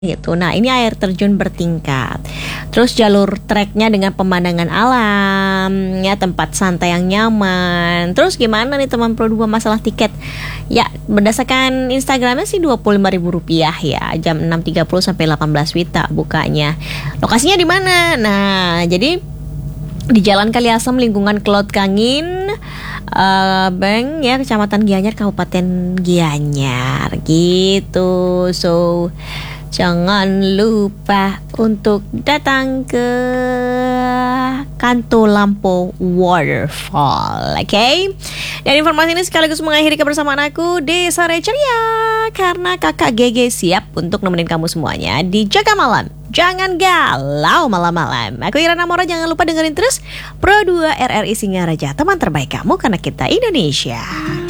gitu. Nah, ini air terjun bertingkat. Terus jalur treknya dengan pemandangan alam, ya tempat santai yang nyaman. Terus gimana nih teman Pro 2 masalah tiket? Ya, berdasarkan Instagramnya sih Rp25.000 ya. Jam 6.30 sampai 18 Wita bukanya. Lokasinya di mana? Nah, jadi di Jalan Kaliasem lingkungan Kelot Kangin, Beng ya, Kecamatan Gianyar, Kabupaten Gianyar gitu. So jangan lupa untuk datang ke Kanto Lampo Waterfall, oke? Dan informasi ini sekaligus mengakhiri kebersamaan aku di Sore Ceria, karena kakak GG siap untuk nemenin kamu semuanya di Jaga Malam. Jangan galau malam-malam. Aku Irana Mora, jangan lupa dengerin terus Pro 2 RRI Singaraja, teman terbaik kamu karena kita Indonesia.